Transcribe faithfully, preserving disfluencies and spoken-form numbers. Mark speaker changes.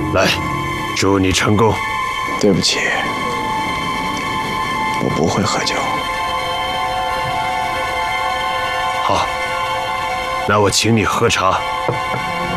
Speaker 1: 来，祝你成功。
Speaker 2: 对不起，我不会喝酒。
Speaker 1: 好，那我请你喝茶。